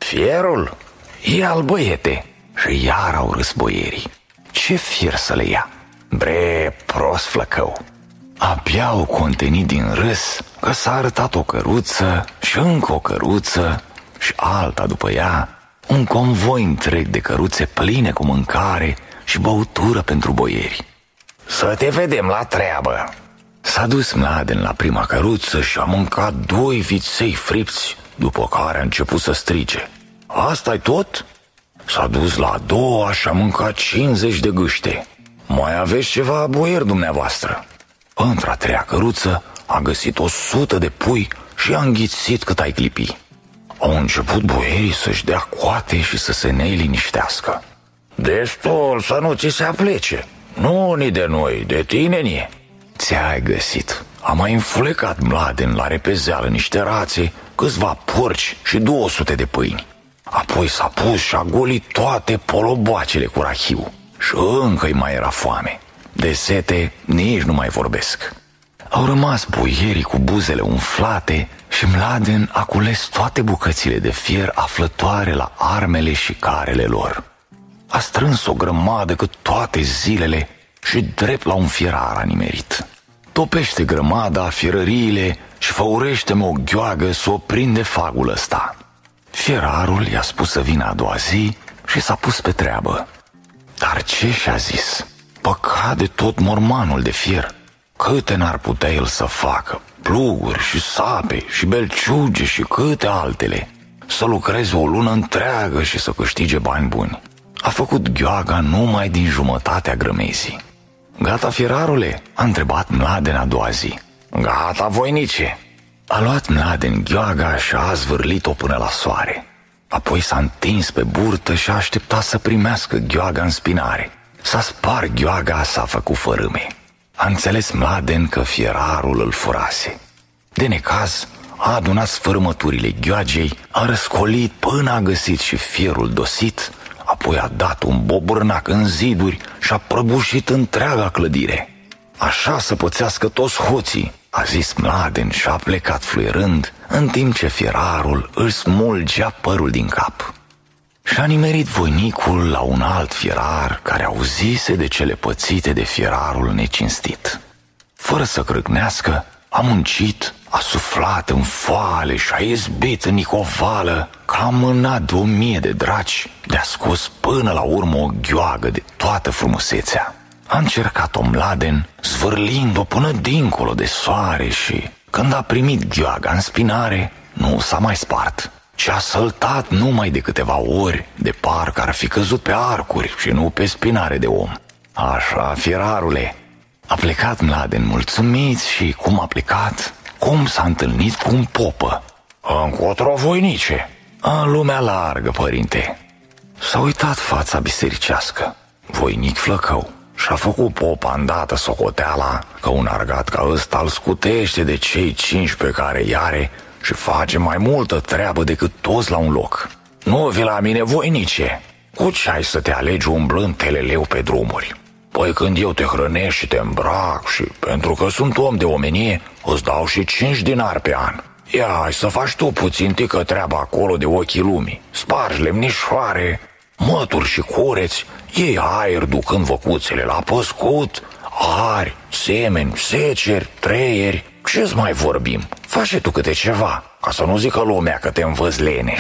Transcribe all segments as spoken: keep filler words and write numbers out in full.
Fierul? Ia-l, băiete. Și iar au râs boierii. Ce fier să le ia? Bre, prost flăcău. Abia au contenit din râs că s-a arătat o căruță și încă o căruță și alta după ea, un convoi întreg de căruțe pline cu mâncare și băutură pentru boieri. Să te vedem la treabă. S-a dus Mladen la prima căruță și a mâncat doi viței fripți, după care a început să strige. Asta-i tot? S-a dus la a doua și a mâncat cincizeci de gâște. Mai aveți ceva, boieri, dumneavoastră? Într-a treia căruță a găsit o sută de pui și a înghițit cât ai clipi. Au început boierii să-și dea coate și să se neliniștească. Destul să nu ți se aplece. Nu ni de noi, de tine nie. Ți-ai găsit. A mai înfulecat Mladen la repezeală niște rațe, câțiva porci și două sute de pâini. Apoi s-a pus și a golit toate poloboacele cu rachiu. Și încă-i mai era foame. De sete nici nu mai vorbesc. Au rămas boierii cu buzele umflate și Mladen a cules toate bucățile de fier aflătoare la armele și carele lor. A strâns o grămadă cât toate zilele și drept la un fierar a nimerit. Topește grămada, fierăriile și făurește-mă o gheoagă să o prinde fagul ăsta. Fierarul i-a spus să vină a doua zi și s-a pus pe treabă. Dar ce și-a zis? Păcat de tot mormanul de fier. Câte n-ar putea el să facă? Pluguri și sape și belciuge și câte altele. Să lucreze o lună întreagă și să câștige bani buni. A făcut gheoaga numai din jumătatea grămezii. Gata, fierarule? A întrebat Mladen a doua zi. Gata, voinice. A luat Mladen gheoaga și a zvârlit-o până la soare. Apoi s-a întins pe burtă și a așteptat să primească gheoaga în spinare. S-a spart gheoaga, s-a făcut fărâme. A înțeles Mladen că fierarul îl furase. De necaz, a adunat sfărâmăturile gheoagei, a răscolit până a găsit și fierul dosit, apoi a dat un bobârnac în ziduri și a prăbușit întreaga clădire. Așa să pățească toți hoții, a zis Mladen și a plecat fluierând, în timp ce fierarul îl smulgea părul din cap. Și-a nimerit voinicul la un alt fierar care auzise de cele pățite de fierarul necinstit. Fără să crâcnească, a muncit, a suflat în foale și a izbit în nicovală, că a mânat de o mie de draci, de-a scos până la urmă o gheoagă de toată frumusețea. A încercat-o Mladen, zvârlind-o până dincolo de soare și, când a primit gheoaga în spinare, nu s-a mai spart, ci a săltat numai de câteva ori, de parcă ar fi căzut pe arcuri și nu pe spinare de om. Așa, fierarule. A plecat Mladen mulțumit și, cum a plecat, cum s-a întâlnit cu un popă. Încotro, voinice? În lumea largă, părinte. S-a uitat fața bisericească, voinic flăcău, și-a făcut popa îndată socoteala că un argat ca ăsta îl scutește de cei cinci pe care i-are și face mai multă treabă decât toți la un loc. Nu vii la mine, voinice? Cu ce ai să te alegi umblând teleleu pe drumuri? Păi când eu te hrănesc și te îmbrac și, pentru că sunt om de omenie, îți dau și cinci dinari pe an. Ia, hai să faci tu puțin tică treaba acolo de ochii lumii. Spargi lemnișoare, mături și cureți, iei aer ducând văcuțele la păscut, ari, semeni, seceri, treieri. Ce-ți mai vorbim? Faci tu câte ceva, ca să nu zică lumea că te învăț leneș.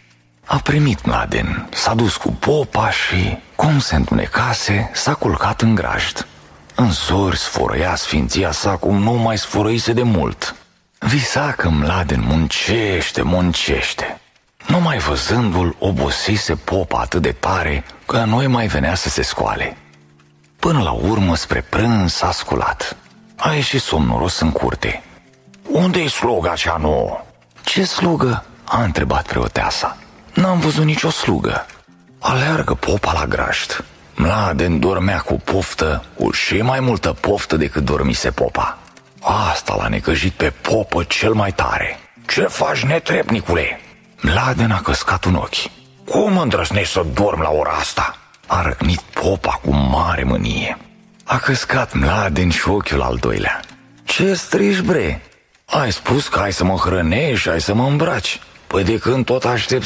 A primit Mladen, s-a dus cu popa și, cum se întunecase, s-a culcat în grajd. În zori sfărăia sfinția sa cum nu mai sfărăise de mult. Visa că Mladen muncește, muncește. Numai văzându-l, obosise popa atât de tare că nu mai venea să se scoale. Până la urmă, spre prânz, s-a sculat. A ieșit somnoros în curte. Unde-i sluga cea nouă? Ce slugă? A întrebat preoteasa. N-am văzut nicio slugă. Aleargă popa la grajd. Mladen dormea cu poftă, cu și mai multă poftă decât dormise popa. Asta l-a necăjit pe popă cel mai tare. Ce faci, netrebnicule? Mladen a căscat un ochi. Cum îndrăznești să dormi la ora asta? A răcnit popa cu mare mânie. A căscat Mladen și ochiul al doilea. Ce strigi, bre? Ai spus că ai să mă hrănești și ai să mă îmbraci. Păi de când tot aștept